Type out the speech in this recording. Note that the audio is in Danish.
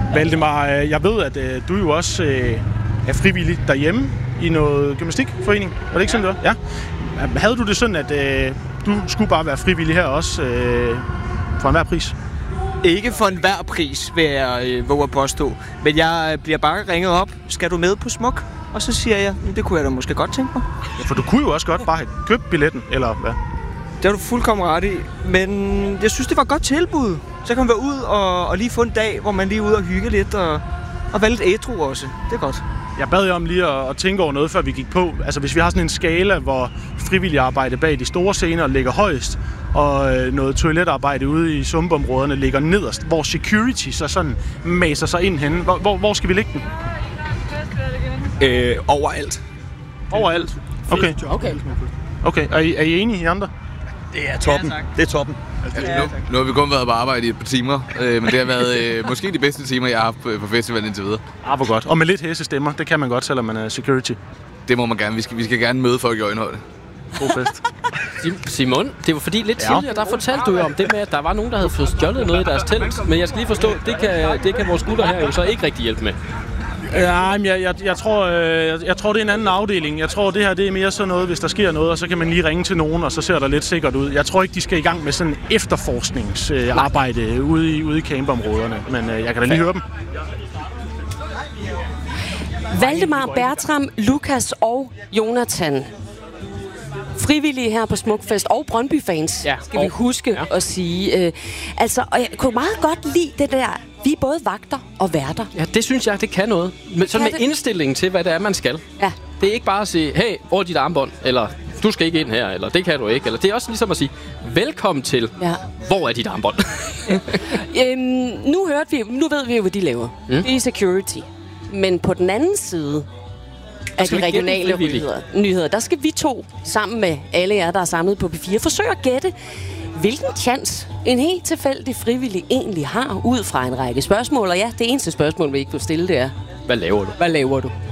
Valdemar, jeg ved, at du jo også er frivillig derhjemme i noget gymnastikforening. Var det ikke sådan, det var? Ja. Havde du det sådan, at du skulle bare være frivillig her også for enhver pris? Ikke for enhver pris, vil jeg våge at påstå. Men jeg bliver bare ringet op. Skal du med på Smuk? Og så siger jeg, det kunne jeg da måske godt tænke mig. Ja, for du kunne jo også godt bare have købt billetten, eller hvad? Det har du fuldkommen ret i. Men jeg synes, det var et godt tilbud. Så kan man være ud og lige få en dag, hvor man lige er ude og hygge lidt og være lidt ædru også. Det er godt. Jeg bad jer om lige at tænke over noget, før vi gik på. Altså hvis vi har sådan en skala, hvor frivillig arbejde bag de store scener ligger højst, og noget toiletarbejde ude i sumpområderne ligger nederst, hvor security så sådan maser sig ind henne. Hvor skal vi lægge den? Overalt. Overalt? Okay. Okay, er I enige, I andre? Det er toppen. Ja, det er toppen. Altså, nu har vi kun været på arbejde i et par timer, men det har været måske de bedste timer, jeg har haft på festivalen indtil videre. Hvor godt. Og med lidt hæsestemmer, det kan man godt, selvom man er security. Det må man gerne. Vi skal gerne møde folk i øjenhøjde. God fest. Simon, det var fordi lidt tidligere, der fortalte du jo om det med, at der var nogen, der havde fået stjålet noget i deres telt. Men jeg skal lige forstå, det kan vores gutter her jo så ikke rigtig hjælpe med. Ja, men jeg tror, det er en anden afdeling. Jeg tror, det her det er mere sådan noget, hvis der sker noget, og så kan man lige ringe til nogen, og så ser der lidt sikkert ud. Jeg tror ikke, de skal i gang med sådan efterforskningsarbejde ude i campområderne, men jeg kan da lige høre dem. Valdemar, Bertram, Lukas og Jonathan. Frivillige her på Smukfest og Brøndby-fans, skal vi huske at sige. Og jeg kunne meget godt lide det der. Vi er både vagter og værter. Ja, det synes jeg, det kan noget. Sådan med indstillingen til, hvad det er, man skal. Ja. Det er ikke bare at sige, hey, hvor er dit armbånd? Eller, du skal ikke ind her, eller det kan du ikke. Eller det er også ligesom at sige, velkommen til, hvor er dit armbånd? Nu ved vi jo, hvad de laver. Det er security. Men på den anden side af de regionale nyheder, der skal vi to, sammen med alle jer, der er samlet på P4, forsøge at gætte, hvilken chance en helt tilfældig frivillig egentlig har, ud fra en række spørgsmål. Og ja, det eneste spørgsmål, vi ikke vil stille, det er... Hvad laver du? Hvad laver du?